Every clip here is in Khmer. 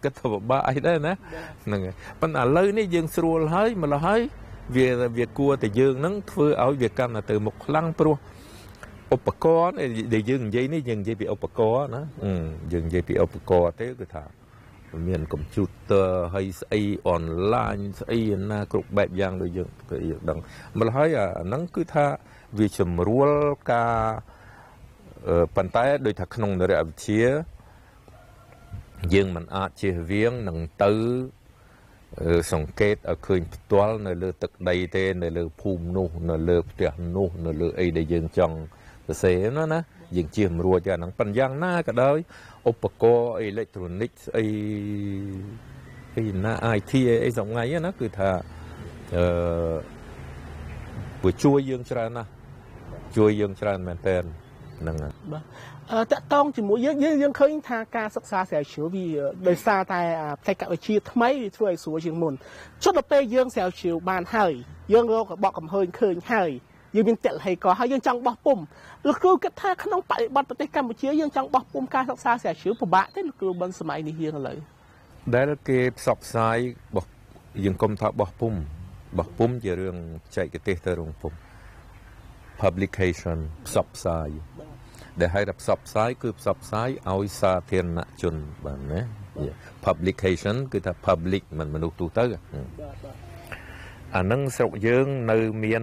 គិតថាពិបាកអីដែរណាហ្នឹងហើយប៉ុន្តែឥឡូវនេះយើងស្រួលហើយម្ល៉េះហើយវាគួរតែយើងហ្នឹងធ្វើឲ្យវាកាន់តែទៅមុខខ្លាំងព្រោះឧបករណ៍ដែលយើងនិយាយនេះយើងនិយាយពីឧបករណ៍ណាយើងនិយាយពីឧបករណ៍ទេគឺថាមានកុំព្យូទ័រហើយស្អីអនឡាញស្អីណាគ្រប់បែបយ៉ាងដូចយើងដឹងម្ល៉េះហើយអាហ្នឹងគឺថាវាជំរួលការប៉ុន្តែដូចថាក្នុងនរវិទ្យាយើងមិនអាចជៀសវាងនឹងទៅសង្កេតឲ្យឃើញផ្ទាល់នៅលើទឹកដីទេនៅលើភូមិនោះនៅលើផ្ទះនោះនៅលើអីដែលយើងចង់សរសេរណាយើងជៀសមិនរួចអាហ្នឹងប៉ុន្តែយ៉ាងណាក៏ដោយឧបករណ៍អេឡិចត្រូនិកអីណា IT អីសងៃណាគឺថាវាជួយយើងច្រើនណាស់ជួយយើងច្រើនមែនតើហ្នឹងហើយបាទតកតងជាមួយយើងឃើញថាការសិក្សាស្រាវជ្រាវវាដោយសារតែបច្ចេកវិទ្យាថ្មីវាធ្វើឲ្យស្រួលជាងមុនចុះដល់ពេលយើងស្រាវជ្រាវបានហើយយើងរកបកកំហើញឃើញហើយយើងមានតលហេកហើយយើងចង់បោះពុំលោកគ្រូគិតថាក្នុងបរិបទប្រទេសកម្ពុជាយើងចង់បោះពុំការសិក្សាស្រាវជ្រាវពិបាកទេលោកគ្រូបិណ្ឌសម័យនេះយើងឥឡូវដែលគេផ្សព្វផ្សាយយើងកុំថាបោះពុំជារឿងបច្ចេកទេសទៅរោងពុំ publication ផ្សព្វផ្សាយដែលហៅថាផ្សព្វផ្សាយគឺផ្សព្វផ្សាយឲ្យសាធារណជនបាទណា publication គឺថា public មិនមនុស្សទូទៅអានឹងស្រុកយើងនៅមាន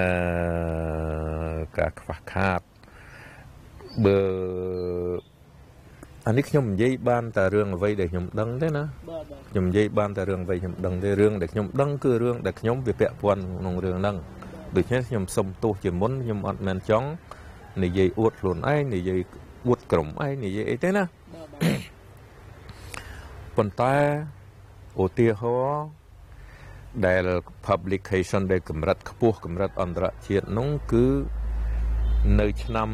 ការខ្វះខាតបើអានេះខ្ញុំនិយាយបានតែរឿងអ្វីដែលខ្ញុំដឹងទេណាខ្ញុំនិយាយបានតែរឿងអ្វីខ្ញុំដឹងទេរឿងដែលខ្ញុំដឹងគឺរឿងដែលខ្ញុំវាពាក់ព័ន្ធក្នុងរឿងហ្នឹងដូច្នេះខ្ញុំសុំទោសជាមុនខ្ញុំអត់មែនចង់និយាយអួតខ្លួនឯងនិយាយអួតក្រុមឯងនិយាយអីទេណាប៉ុន្តែឧទាហរណ៍ដែល publication ដែលកម្រិតខ្ពស់កម្រិតអន្តរជាតិនោះគឺនៅឆ្នាំ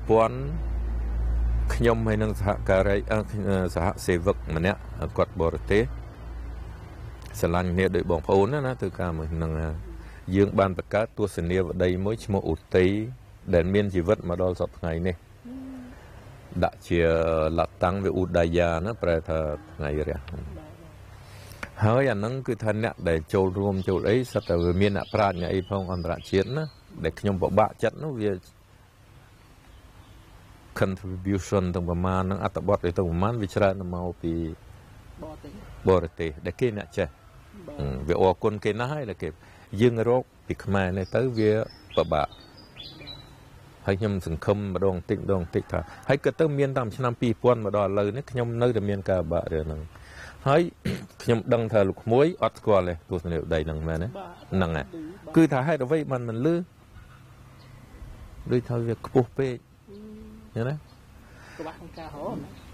2000ខ្ញុំហើយនឹងសហសេវកម្នាក់គាត់បរទេសស្រឡាញ់គ្នាដោយបងប្អូនណាធ្វើការមួយនឹងយើងបានបង្កើតទស្សនាវដ្តីមួយឈ្មោះឧត្ត័យដែលមានជីវិតមកដល់សប្តាហ៍ថ្ងៃនេះដាក់ជាលតាំងវាឧដយាណាប្រែថាថ្ងៃរះហើយអាហ្នឹងគឺថាអ្នកដែលចូលរួមចូលអីសិតតែវាមានអ្នកប្រាជ្ញអ្នកអីផងអន្តរជាតិណាដែលខ្ញុំពិបាកចិត្តនោះវា contribution ទៅប្រមាណនឹងអត្ថបទទៅប្រមាណវាច្រើនមកពីបរទេសដែលគេអ្នកចេះវាអរគុណគេណាស់ហើយដែលគេយើងរកពីខ្មែរនេះទៅវាពិបាកហើយខ្ញុំសង្ឃឹមម្ដងតិចថាហើយក៏ទៅមានតាមឆ្នាំ2000មកដល់ឥឡូវនេះខ្ញុំនៅតែមានការបាក់រឿងហ្នឹងហើយខ្ញុំដឹងថាលោកក្មួយអត់ស្គាល់ទេទស្សនវិស័យហ្នឹងមែនទេហ្នឹងហើយគឺថាហេតុអ្វីបានមិនលឺដូចថាវាខ្ពស់ពេកឃើញទេក្បាស់ក្នុងការហៅ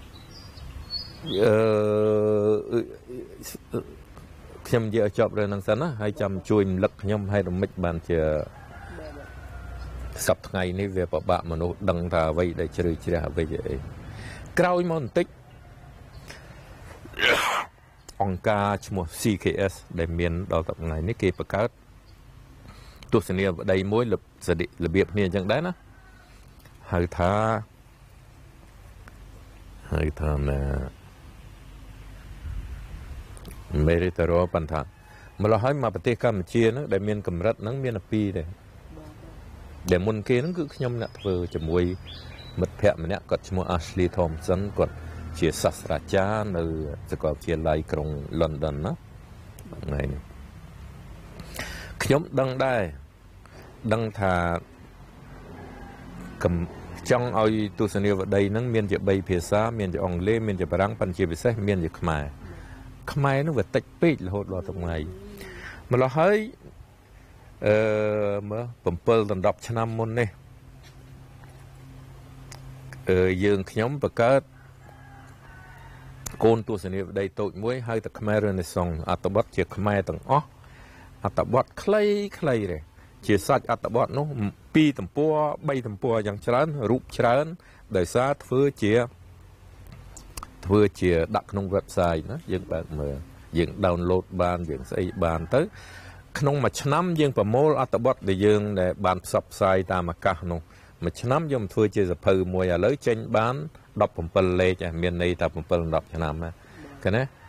ខ្ញុំនិយាយឲ្យចប់រឿងហ្នឹងសិនណាហើយចាំជួយរំលឹកខ្ញុំហេតុអ្វីបានជាសប្តាហ៍ថ្ងៃនេះវាពិបាកមនុស្សដឹងថាអ្វីដែលជ្រៅជ្រះអ្វីអីក្រោយមកបន្តិចអង្គការឈ្មោះ CKS ដែលមានដល់សប្តាហ៍ថ្ងៃនេះគេបង្កើតទស្សនាវដ្តីមួយរបៀបគ្នាអញ្ចឹងដែរណាហៅថាណាមេរិតរ៉ូបន្ថាម្ល៉េះហើយមកប្រទេសកម្ពុជាហ្នឹងដែលមានកម្រិតហ្នឹងមានពីរដែរដែលមុនគេហ្នឹងគឺខ្ញុំអ្នកធ្វើជាមួយមិត្តភ័ក្តិម្នាក់គាត់ឈ្មោះ Ashley Thompson គាត់ជាសាស្ត្រាចារ្យនៅសាកលវិទ្យាល័យក្រុង London ណាថ្ងៃនេះខ្ញុំដឹងដែរដឹងថាចង់ឲ្យទស្សនាវដ្តីហ្នឹងមានជា3ភាសាមានជាអង់គ្លេសមានជាបារាំងប៉ុន្តែជាពិសេសមានជាខ្មែរនោះវាតិចពេករហូតដល់ថ្ងៃម្ល៉េះហើយមើល7ដល់10ឆ្នាំមុននេះយើងខ្ញុំបង្កើតកូនទស្សនាវដ្តីតូចមួយហៅថាខ្មែរ Renaissance អត្ថបទជាខ្មែរទាំងអស់អត្ថបទខ្លីទេជាសាច់អត្ថបទនោះ2ទំព័រ3ទំព័រយ៉ាងច្រើនរូបច្រើនដោយសារធ្វើជាដាក់ក្នុង website ណាយើងបើកមើលយើង download បានយើងស្អីបានទៅក្នុងមួយឆ្នាំយើងប្រមូលអត្ថបទដែលយើងដែលបានផ្សព្វផ្សាយតាមអាកាសនោះមួយឆ្នាំយើងធ្វើជាសភៅមួយឥឡូវចេញបាន17លេខមានន័យថា7 10ឆ្នាំណាឃើញទេ